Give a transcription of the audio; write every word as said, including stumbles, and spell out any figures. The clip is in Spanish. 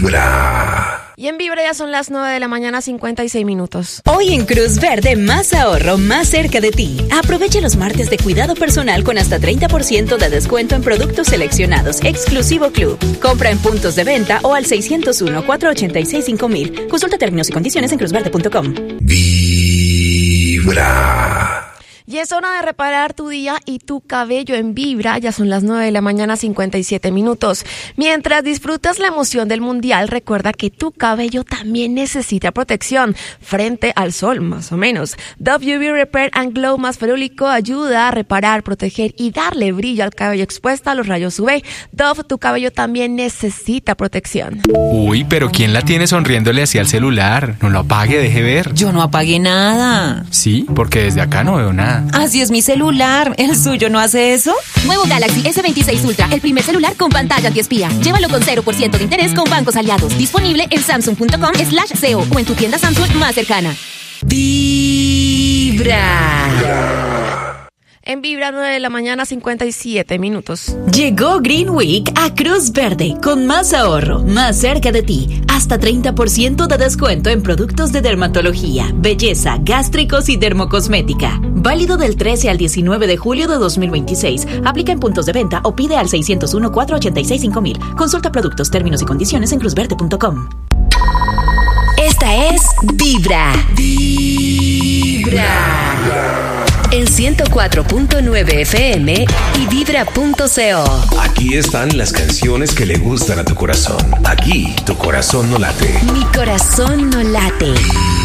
Vibra. Y en Vibra ya son las nueve de la mañana, cincuenta y seis minutos. Hoy en Cruz Verde, más ahorro, más cerca de ti. Aprovecha los martes de cuidado personal con hasta treinta por ciento de descuento en productos seleccionados. Exclusivo Club. Compra en puntos de venta o al seiscientos uno, cuatrocientos ochenta y seis, cinco mil. Consulta términos y condiciones en cruz verde punto com. Vibra. Y es hora de reparar tu día y tu cabello en Vibra. Ya son las nueve de la mañana, cincuenta y siete minutos. Mientras disfrutas la emoción del mundial, recuerda que tu cabello también necesita protección frente al sol, más o menos. Dove U V Repair and Glow más ferúlico ayuda a reparar, proteger y darle brillo al cabello expuesto a los rayos U V. Dove, tu cabello también necesita protección. Uy, pero ¿quién la tiene sonriéndole hacia el celular? No lo apague, deje ver. Yo no apagué nada. Sí, porque desde acá no veo nada. Así es mi celular. ¿El suyo no hace eso? Nuevo Galaxy ese veintiséis Ultra, el primer celular con pantalla antiespía. Llévalo con cero por ciento de interés con bancos aliados. Disponible en samsung punto com slash C O o en tu tienda Samsung más cercana. Vibra. En Vibra, nueve de la mañana, cincuenta y siete minutos. Llegó Green Week a Cruz Verde con más ahorro, más cerca de ti. Hasta treinta por ciento de descuento en productos de dermatología, belleza, gástricos y dermocosmética. Válido del trece al diecinueve de julio de dos mil veintiséis. Aplica en puntos de venta o pide al seiscientos uno, cuatrocientos ochenta y seis, cinco mil. Consulta productos, términos y condiciones en cruz verde punto com. Esta es Vibra. Vibra. En ciento cuatro punto nueve F M y vibra punto co. Aquí están las canciones que le gustan a tu corazón. Aquí tu corazón no late. Mi corazón no late.